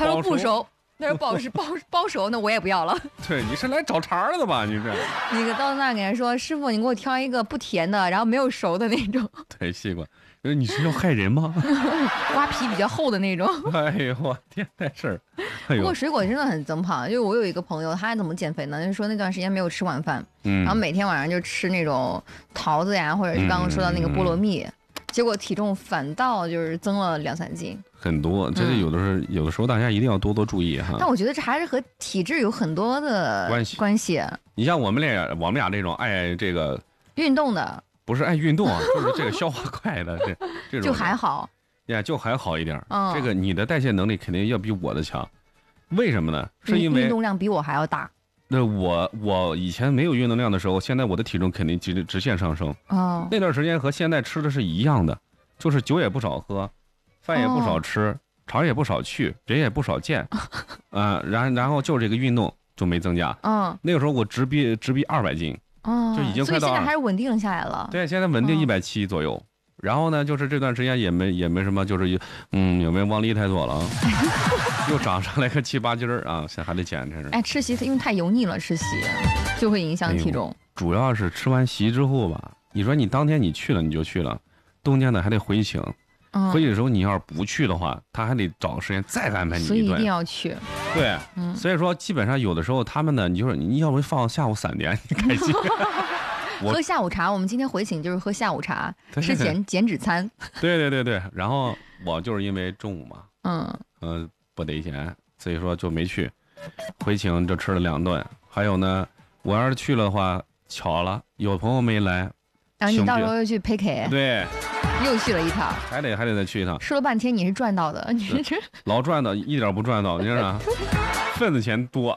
他说不熟，他说不好吃，包熟，那我也不要了。 对，你是来找茬的吧？你这， 你到那给人说，师傅，你给我挑一个不甜的，然后没有熟的那种。 对，西瓜，你是要害人吗？ 瓜皮比较厚的那种。 哎呦，我天，太事儿。哎呦， 不过水果真的很增胖，因为我有一个朋友，他怎么减肥呢？就是说那段时间没有吃晚饭，然后每天晚上就吃那种桃子呀，或者是刚刚说到那个菠萝蜜，结果体重反倒就是增了2-3斤。 很多，这是有的时候大家一定要多多注意哈。 但我觉得这还是和体质有很多的关系。 你像我们俩这种爱这个运动的， 不是爱运动啊，就是这个消化快的这种就还好呀，就还好一点。这个你的代谢能力肯定要比我的强，为什么呢？是因为运动量比我还要大。 那我以前没有运动量的时候，现在我的体重肯定直线上升。 哦， 那段时间和现在吃的是一样的，就是酒也不少喝。饭也不少吃，场也不少去，人也不少见，然后就这个运动就没增加。那个时候我直逼200斤，就已经快到。所以现在还是稳定下来了。 对，现在稳定170左右。然后呢，就是这段时间也没什么，就是有没有往里太多了啊，又长上来个7-8斤啊，现在还得减这是。 哎，吃席因为太油腻了，吃席就会影响体重。 主要是吃完席之后吧，你说你当天你去了你就去了，冬天呢还得回请。回去的时候，你要是不去的话，他还得找个时间再安排你一顿， 所以一定要去。 对，所以说基本上有的时候他们呢，你要不放下午3点，你开心。 喝下午茶，我们今天回请就是喝下午茶，吃减脂餐。 对，然后我就是因为中午嘛，不得闲，所以说就没去。回请就吃了2顿，还有呢，我要是去了的话，巧了，有朋友没来， 然后你到时候又去陪 K。 对。 又去了一趟， 还得再去一趟。 说了半天你是赚到的，你这老赚到一点不赚到，你知道吗？份子钱多。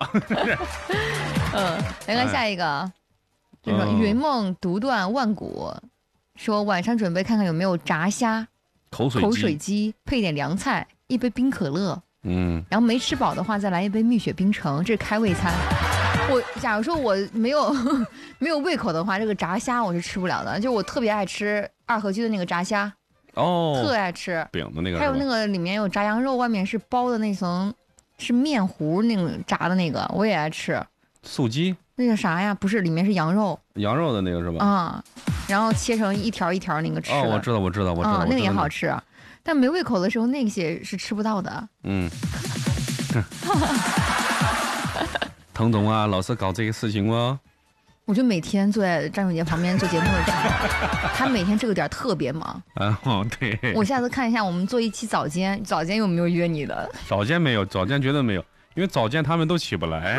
来看下一个，这个云梦独断万古，说晚上准备看看有没有炸虾、口水鸡，配点凉菜，一杯冰可乐，然后没吃饱的话再来一杯蜜雪冰城，这是开胃餐。假如说我没有胃口的话，这个炸虾我是吃不了的。就我特别爱吃2合居的那个炸虾，特爱吃饼的那个， 还有那个里面有炸羊肉，外面是包的那层是面糊那种炸的那个，我也爱吃。 素鸡那个啥呀？不是，里面是羊肉的那个是吧？ 然后切成一条一条那个吃。 我知道， 那个也好吃，但没胃口的时候那些是吃不到的。 滕总啊，老是搞这个事情吗？ 我就每天坐在张永杰旁边做节目的时候，他每天这个点特别忙。 对。我下次看一下，我们做一期早间有没有约你的？ 早间没有，早间绝对没有，因为早间他们都起不来。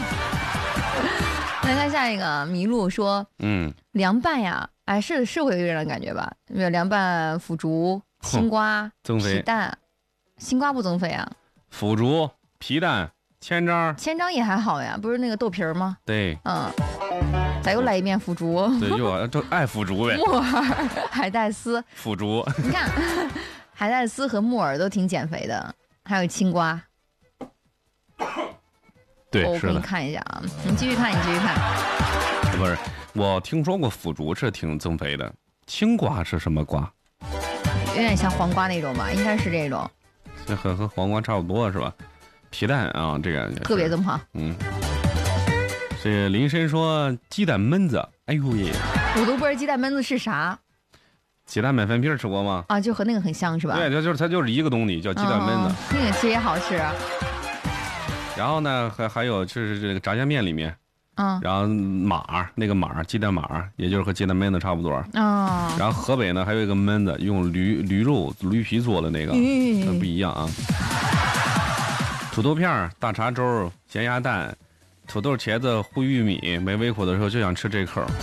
来看下一个，麋鹿说，凉拌呀，哎，是会有这样的感觉吧？没有凉拌腐竹、青瓜、皮蛋，青瓜不增肥啊？ 腐竹、皮蛋。千张也还好呀，不是那个豆皮儿吗？ 对， 咋又来一遍腐竹？ 对，就爱腐竹呗。 木耳、海带丝、 腐竹， 你看，海带丝和木耳都挺减肥的，还有青瓜。 对， 我给你看一下啊，你继续看。 不是，我听说过腐竹是挺增肥的，青瓜是什么瓜？ 有点像黄瓜那种吧，应该是这种。 这和黄瓜差不多是吧？皮蛋啊，这个特别增胖。 这林深说鸡蛋焖子，哎呦耶！ 我都不知道鸡蛋焖子是啥。 鸡蛋麦饭皮吃过吗？ 就和那个很像是吧？ 对，它就是一个东西，叫鸡蛋焖子。 那个其实也好吃。 然后呢，还有就是这个炸酱面里面，然后鸡蛋码，也就是和鸡蛋焖子差不多。然后河北呢还有一个焖子，用驴皮做的那个，不一样啊。土豆片、大碴粥、咸鸭蛋、土豆、茄子、烀玉米，没胃口的时候就想吃这口。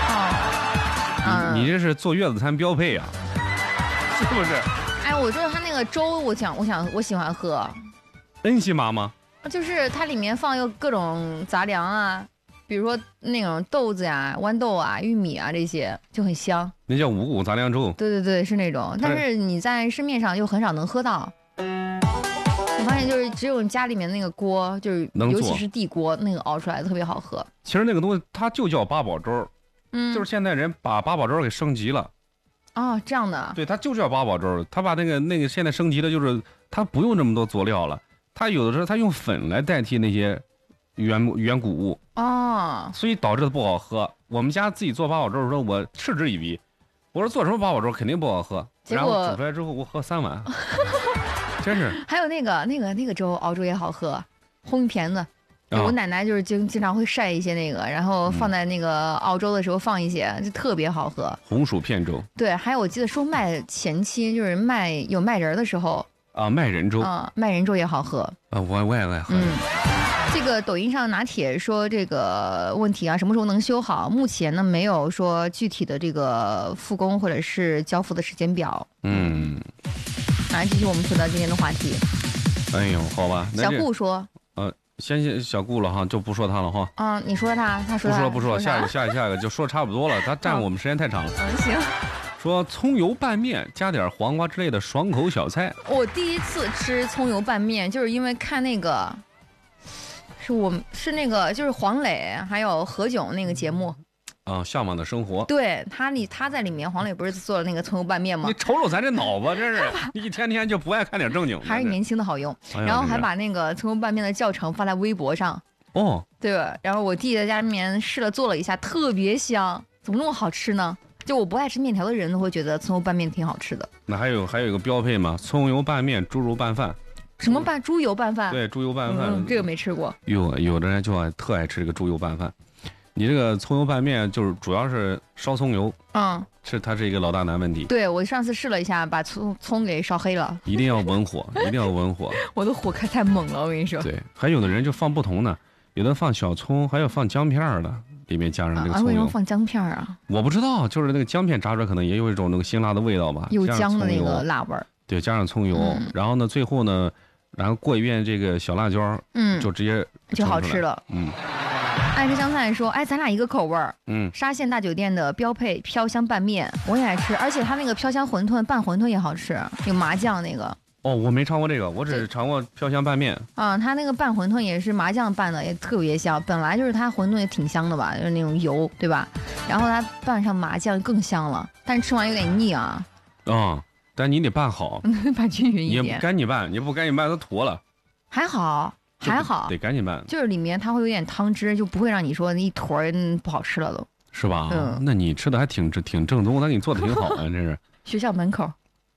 你这是坐月子餐标配啊，是不是？ 哎，我就是它那个粥，我喜欢喝。 恩西妈吗？ 就是它里面放有各种杂粮啊，比如说那种豆子呀、豌豆啊、玉米啊这些，就很香。 那叫五谷杂粮粥。 对，是那种，但是你在市面上又很少能喝到。我发现就是只有家里面那个锅，就是尤其是地锅那个熬出来的特别好喝。 其实那个东西它就叫八宝粥，就是现在人把八宝粥给升级了。 哦，这样的。 对，它就叫八宝粥，它把那个现在升级的就是它不用这么多佐料了， 它有的时候它用粉来代替那些原谷物所以导致的不好喝。我们家自己做八宝粥的时候，我嗤之以鼻，我说做什么八宝粥肯定不好喝，然后煮出来之后我喝3碗，真是。 还有那个粥熬粥也好喝，红皮子。我奶奶就是经常会晒一些那个，然后放在那个熬粥的时候放一些，就特别好喝。 红薯片粥。对， 还有我记得说卖前期就是有卖人的时候卖人粥卖人粥也好喝我也爱喝。 这个抖音上拿铁说这个问题什么时候能修好？目前呢没有说具体的这个复工或者是交付的时间表。来继续我们说到今天的话题。 哎呦，好吧。 小顾说。 先小顾了哈，就不说他了哈。 你说他说不说，下一个就说差不多了，他占我们时间太长了。 行。 说葱油拌面加点黄瓜之类的爽口小菜。 我第一次吃葱油拌面，就是因为看那个，是那个就是黄磊还有何炅那个节目。 向往的生活。 对他在里面，黄磊不是做了那个葱油拌面吗？ 你瞅瞅咱这脑子，真是你一天就不爱看点正经的。 还是年轻的好用。然后还把那个葱油拌面的教程发在微博上。对吧？然后我弟在家里面试了做了一下，特别香。怎么那么好吃呢？就我不爱吃面条的人都会觉得葱油拌面挺好吃的。 那还有一个标配嘛，葱油拌面、猪肉拌饭。 什么猪油拌饭？ 对，猪油拌饭。 这个没吃过。 有的人就特爱吃这个猪油拌饭。你这个葱油拌面就是主要是烧葱油，它是一个老大难问题。 对，我上次试了一下，把葱给烧黑了。 一定要文火，一定要文火。 我的火开太猛了，我跟你说。 对，还有的人就放不同的，有的放小葱，还有放姜片的，里面加上这个葱油。 为什么放姜片啊？ 我不知道，就是那个姜片炸出来可能也有一种那个辛辣的味道吧， 有姜的那个辣味儿。 对，加上葱油，然后呢，最后呢，然后过一遍这个小辣椒，就直接就好吃了。爱吃香菜说：“咱俩一个口味儿。沙县大酒店的标配飘香拌面，我也爱吃，而且它那个飘香馄饨拌馄饨也好吃，有麻酱那个。 我没尝过这个，我只尝过飘香拌面。 它那个拌馄饨也是麻酱拌的，也特别香。本来就是它馄饨也挺香的吧，就是那种油，对吧？然后它拌上麻酱更香了，但是吃完有点腻啊。 但你得拌好， 拌均匀一点。 也不赶紧拌，你不赶紧拌它坨了。 还好。 得赶紧拌， 就是里面它会有点汤汁，就不会让你说一坨不好吃了都。 是吧？那你吃的还挺正宗，那你做的挺好啊，这是。 学校门口。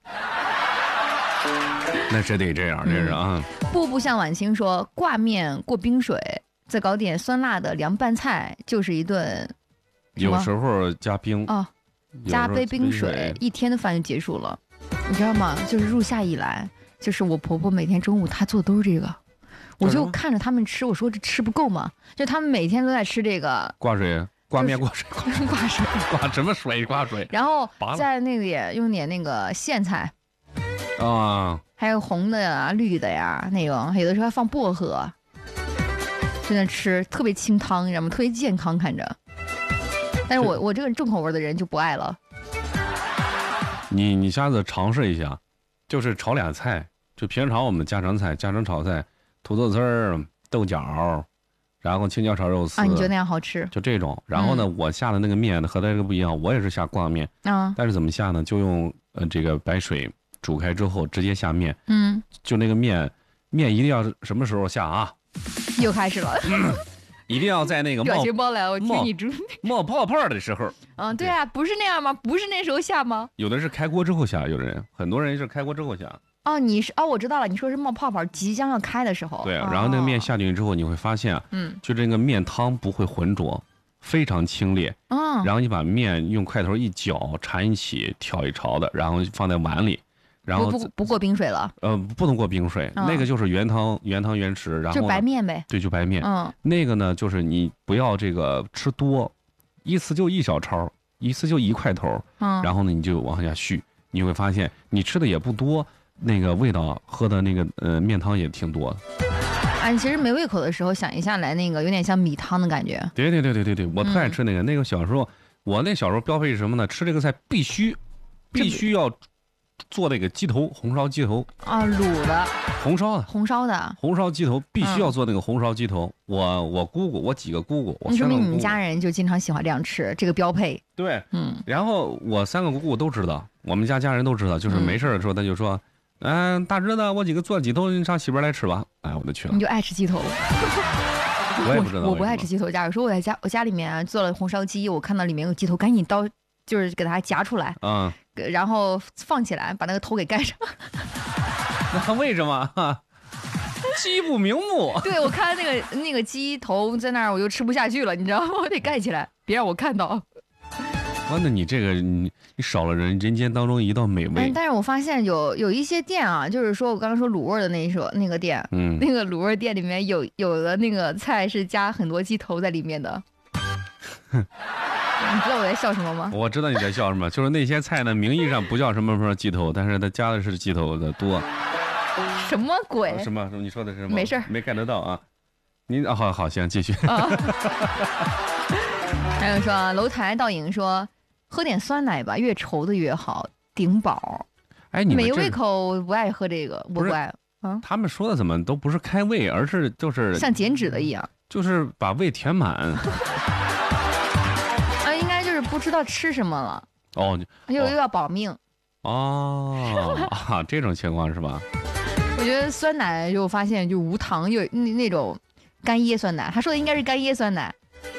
那是得这样，这是啊。 步步向晚晴说：挂面过冰水，再搞点酸辣的凉拌菜，就是一顿。 有时候加冰加杯冰水，1天的饭就结束了。你知道吗？就是入夏以来，就是我婆婆每天中午她做的都是这个。我就看着他们吃，我说这吃不够吗？就他们每天都在吃这个挂水、挂面、挂水、 挂水、 挂什么水？挂水。然后在那个也用点那个苋菜还有红的呀、绿的呀那种，有的时候还放薄荷，在那吃特别清汤，你知道吗？特别健康看着。但是我这个重口味的人就不爱了。 你下次尝试一下，就是炒俩菜，就平常我们家常菜、家常炒菜。土豆丝儿、豆角，然后青椒炒肉丝你觉得那样好吃？ 就这种。然后呢，我下的那个面和它这个不一样，我也是下挂面但是怎么下呢？就用这个白水煮开之后直接下面。就那个面一定要什么时候下啊？ 又开始了。 一定要在那个表情包来，我听你冒泡泡的时候。 对啊，不是那样吗？不是那时候下吗？ 有的是开锅之后下，有的人很多人是开锅之后下。 你是我知道了，你说是冒泡泡即将要开的时候。 对，然后那个面下进去之后，你会发现就这个面汤不会浑浊，非常清冽。然后你把面用筷头一搅，缠一起，挑一勺的，然后放在碗里，然后不过冰水了。 不能过冰水，那个就是原汤原食，然后就白面呗。 对，就白面。那个呢，就是你不要这个吃多，一次就1小勺，一次就1块头。然后呢，你就往下续，你会发现你吃的也不多。那个味道喝的那个面汤也挺多的。你其实没胃口的时候想一下来那个有点像米汤的感觉。 对，我特爱吃那个。那个小时候，我那小时候标配是什么呢？吃这个菜必须要做那个鸡头，红烧鸡头卤的， 红烧鸡头必须要做那个红烧鸡头。我姑姑，我几个姑姑， 那说明你们家人就经常喜欢这样吃，这个标配。 对，然后我3个姑姑都知道，我们家人都知道，就是没事的时候他就说。 大侄子，我几个做鸡头，你上西边来吃吧。哎，我就去了。 你就爱吃鸡头。 我也不知道。 我不爱吃鸡头。假如说我家里面做了红烧鸡，我看到里面有鸡头，赶紧刀就是给它夹出来，然后放起来，把那个头给盖上。 那为什么？鸡不瞑目。 对，我看那个鸡头在那儿，我就吃不下去了，你知道吗？我得盖起来，别让我看到。 那你这个你少了人间当中一道美味。 但是我发现有一些店啊，就是说我刚刚说卤味的那个店，那个卤味店里面有的那个菜是加很多鸡头在里面的。你知道我在笑什么吗？ 我知道你在笑什么，就是那些菜呢，名义上不叫什么什么鸡头，但是它加的是鸡头的多。 什么鬼？ 什么？你说的是什么？ 没事，没 get 得到啊。您好，行，继续。 还有说楼台倒影说，喝点酸奶吧，越稠的越好，顶饱。 哎，你没胃口不爱喝这个，我不爱。 他们说的怎么都不是开胃，而是就是像减脂的一样， 就是把胃填满。 应该就是不知道吃什么了。又要保命。 这种情况是吧？ 我觉得酸奶就发现就无糖，有那种干椰酸奶，他说的应该是干椰酸奶。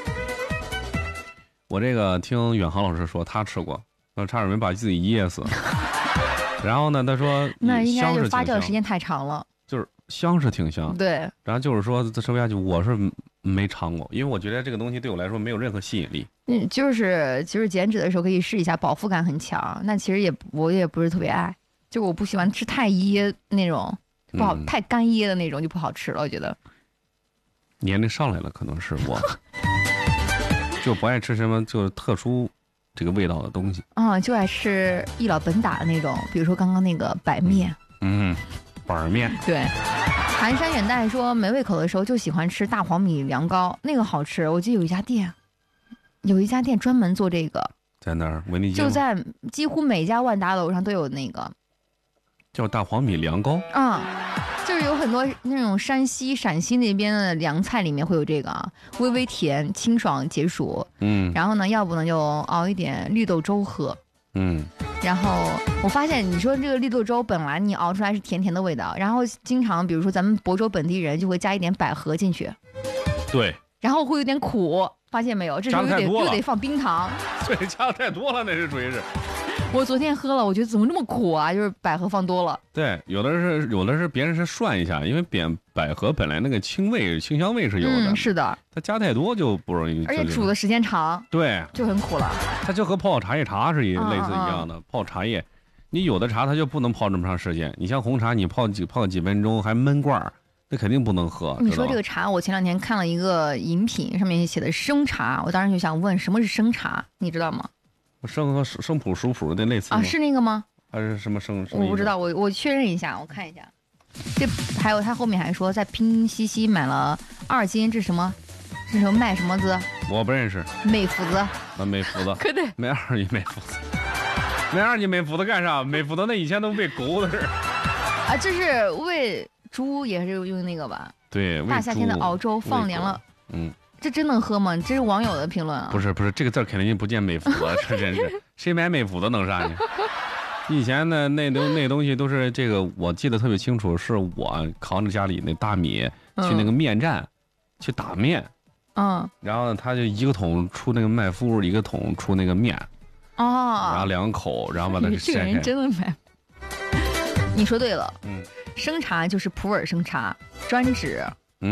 我这个听远航老师说他吃过，差点没把自己噎死。然后呢，他说那应该就是发酵的时间太长了， 就是香是挺香。 对， 然后就是说这吃不下去，我是没尝过，因为我觉得这个东西对我来说没有任何吸引力。 就是其实减脂的时候可以试一下，饱腹感很强。那其实我也不是特别爱，就我不喜欢吃太噎那种，不好，太干噎的那种就不好吃了，我觉得。 年龄上来了，可能是我。就不爱吃什么就是特殊这个味道的东西。 就爱吃一老本打的那种，比如说刚刚那个白面。 板面。 对。寒山远黛说，没胃口的时候就喜欢吃大黄米凉糕，那个好吃。我记得有一家店专门做这个， 在哪儿？文丽街。 就在几乎每家万达楼上都有那个， 叫大黄米凉糕。 就是有很多那种山西、陕西那边的凉菜里面会有这个啊，微微甜，清爽解暑。然后呢，要不呢就熬一点绿豆粥喝。然后我发现，你说这个绿豆粥本来你熬出来是甜甜的味道，然后经常比如说咱们亳州本地人就会加一点百合进去。 对。 然后会有点苦，发现没有？这时候又得放冰糖。 对，加的太多了，那是属于是。 我昨天喝了，我觉得怎么这么苦啊？就是百合放多了。 对，有的是别人是涮一下，因为百合本来那个清香味是有的。 是的。 它加太多就不容易。 而且煮的时间长。 对。 就很苦了。 它就和泡茶叶茶是类似一样的，泡茶叶，你有的茶它就不能泡这么长时间。你像红茶，你泡几分钟还闷罐儿，那肯定不能喝。 你说这个茶，我前2天看了一个饮品，上面写的生茶，我当时就想问，什么是生茶？你知道吗？ 生和生普熟普的类似是那个吗？ 还是什么生？ 我不知道，我确认一下，我看一下。这还有他后面还说，在拼夕夕买了2斤，这什么？这什么麦什么子？ 我不认识。 美福子。 美福子。 可对。 买2斤美福子。买2斤美福子干啥？美福子那以前都喂狗的是。 这是喂猪也是用那个吧？ 对。 大夏天的熬粥放凉了。这真能喝吗？这是网友的评论啊。 不是，这个字肯定不见美福子，这真是谁买美福子能啥呢？以前呢，那东西都是这个，我记得特别清楚，是我扛着家里那大米去那个面站去打面。然后呢，他就一个桶出那个麦麸，一个桶出那个面。然后2口，然后把它这个人真的买。你说对了。生茶就是普洱生茶，专指。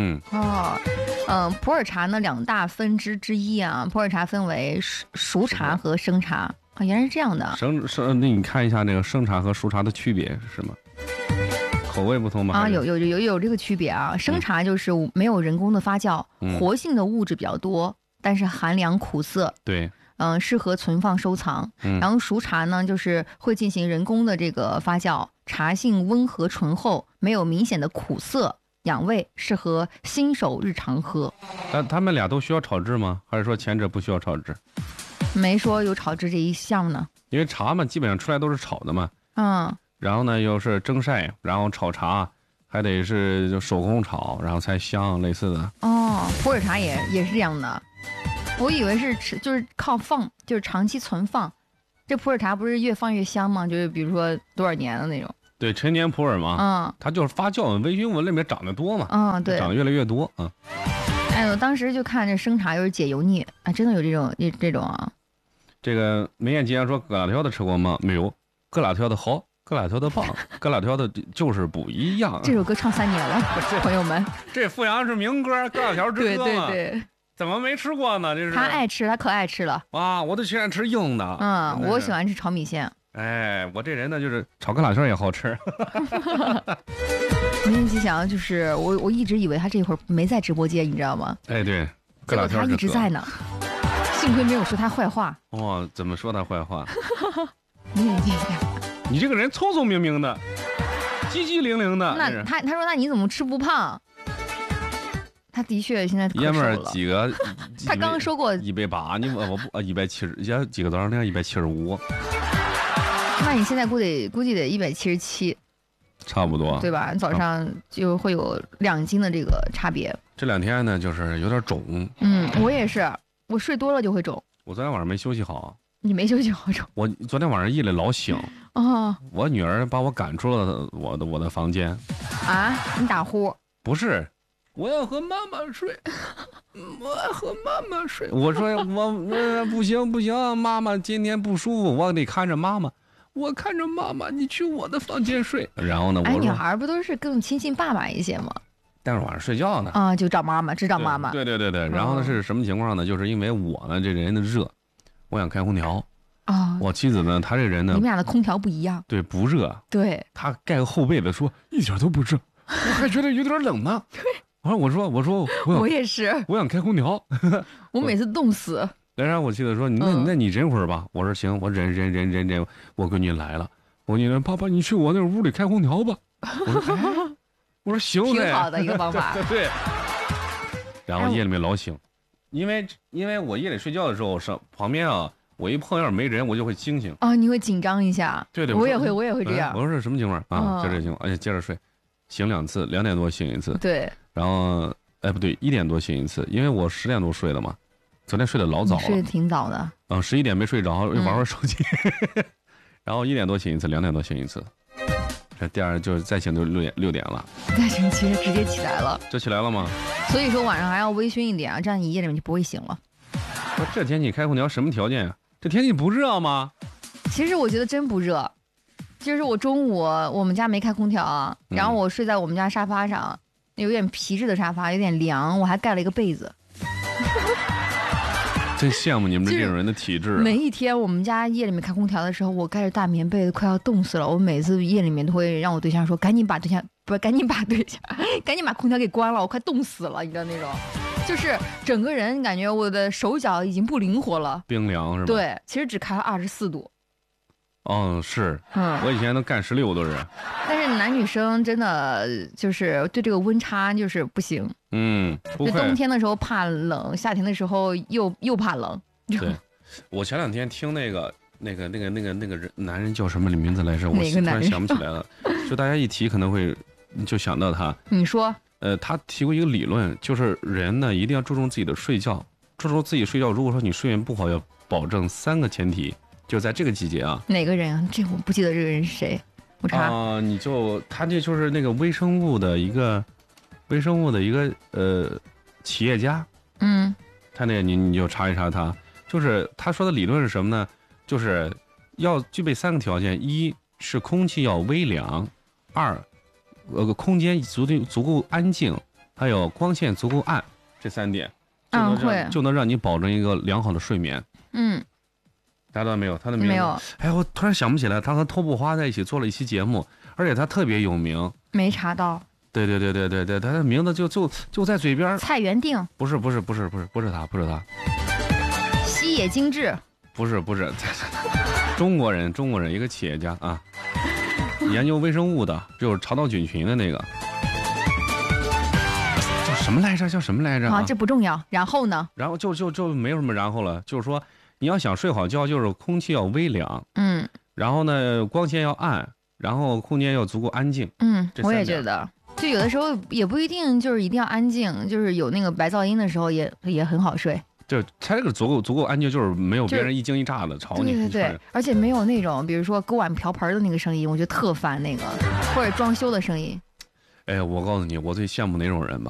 普洱茶呢2大分支之一啊，普洱茶分为熟茶和生茶原来是这样的。 那你看一下那个生茶和熟茶的区别是什么？口味不同吗？ 有这个区别啊。生茶就是没有人工的发酵，活性的物质比较多，但是寒凉苦涩。 对。 适合存放收藏。然后熟茶呢，就是会进行人工的这个发酵，茶性温和醇厚，没有明显的苦涩。养胃，适合新手日常喝。 他们俩都需要炒制吗？还是说前者不需要炒制？ 没说有炒制这一项呢。 因为茶嘛，基本上出来都是炒的嘛。然后呢，又是蒸晒，然后炒茶，还得是就手工炒，然后才香，类似的。 普洱茶也是这样的。我以为就是靠放，就是长期存放。这普洱茶不是越放越香吗？就是比如说多少年的那种。 对，陈年普洱嘛，它就是发酵微醺纹里面长得多嘛，对，长得越来越多啊。 哎，我当时就看这生茶又是解油腻，啊，真的有这种啊。 这个梅艳吉说疙瘩条的吃过吗？没有，疙瘩条的好，疙瘩条的棒，疙瘩条的就是不一样。 这首歌唱3年了，朋友们。 这阜阳是民歌，疙瘩条之歌嘛。 对。 怎么没吃过呢？这是他爱吃，他可爱吃了。 啊，我都喜欢吃硬的。 我喜欢吃炒米线。 哎，我这人呢，就是炒疙瘩条也好吃。 梅艳吉祥就是我一直以为他这会儿没在直播间，你知道吗？ 哎，对，疙瘩条他一直在呢。幸亏没有说他坏话。 哦，怎么说他坏话？ 梅艳吉祥， 你这个人聪聪明明的，机机灵灵的。 那他说那你怎么吃不胖？他的确现在可瘦了。 爷们儿几个？ 他刚刚说过 180，你我不170，现在几个多少量？175。 那你现在估计得177， 差不多， 对吧？早上就会有2斤的这个差别。 这2天呢，就是有点肿。 我也是，我睡多了就会肿。 我昨天晚上没休息好。 你没休息好肿？ 我昨天晚上夜里老醒。我女儿把我赶出了我的房间。 啊？你打呼？ 不是。我要和妈妈睡，我要和妈妈睡。我说我不行，妈妈今天不舒服，我得看着妈妈。我看着妈妈，你去我的房间睡。然后呢， 女孩不都是更亲近爸爸一些吗？ 但是晚上睡觉呢就找妈妈，只找妈妈。 对。然后呢是什么情况呢？就是因为我呢这人的热，我想开空调。我妻子呢，她这人呢， 你们俩的空调不一样。 对，不热。 对， 她盖个厚被子说一点都不热，我还觉得有点冷呢。 对。 我说我也是， 我想开空调。 我每次冻死。 然后我记得说那你忍会儿吧。我说行，我忍。我闺女来了，我闺女说爸爸你去我那屋里开空调吧。我说行， 挺好的一个方法。 对。然后夜里面老醒，因为我夜里睡觉的时候上旁边我一碰要是没人我就会惊醒。 你会紧张一下。对， 我也会这样。 我说是什么情况就这情况，而且接着睡，醒2次，2点多醒1次。 对。 然后，不对，1点多醒1次，因为我10点多睡的嘛，昨天睡得老早了， 睡得挺早的。 11点没睡着，又玩会手机，然后1点多醒1次，2点多醒1次，这第二就是再醒就6点了。 再醒其实直接起来了。 就起来了吗？ 所以说晚上还要微醺一点这样你夜里面就不会醒了。 这天气开空调什么条件啊？这天气不热吗？ 其实我觉得真不热，就是我中午我们家没开空调然后我睡在我们家沙发上。有点皮质的沙发，有点凉，我还盖了一个被子。 真羡慕你们这种人的体质。 每一天我们家夜里面开空调的时候，我盖着大棉被子快要冻死了。我每次夜里面都会让我对象说：“赶紧把空调给关了，我快冻死了。”你知道那种，就是整个人感觉我的手脚已经不灵活了， 冰凉是吧？ 对，其实只开了24度。 是，我以前都干16度人。 但是男女生真的就是对这个温差就是不行。 不会。 冬天的时候怕冷，夏天的时候又怕冷。 对，我前2天听那个人男人叫什么名字来着？我突然想不起来了。就大家一提可能会就想到他。 你说？ 他提过一个理论，就是人呢一定要注重自己的睡觉，注重自己睡觉。如果说你睡眠不好，要保证3个前提。就在这个季节哪个人啊？这我不记得这个人是谁，我查。 他这就是那个微生物的一个企业家。他那个你就查一查他，就是他说的理论是什么呢？就是要具备3个条件：一是空气要微凉；2，空间足够安静；还有光线足够暗。这3点就能让你保证一个良好的睡眠。查到没有？他的名字没有。 我突然想不起来，他和托布花在一起做了一期节目，而且他特别有名。 没查到。对， 他的名字就在嘴边。 蔡元定。 不是他。 西野精致。 不是，中国人一个企业家研究微生物的，就是肠道菌群的那个。叫什么来着？ 这不重要。然后呢？ 然后就没有什么然后了，就是说。你要想睡好觉，就是空气要微凉，然后呢，光线要暗，然后空间要足够安静， 我也觉得，就有的时候也不一定就是一定要安静，就是有那个白噪音的时候也很好睡。 就他这个足够安静，就是没有别人一惊一乍的吵你。 对，而且没有那种比如说锅碗瓢盆的那个声音，我觉得特烦那个，或者装修的声音。 哎，我告诉你，我最羡慕哪种人吧？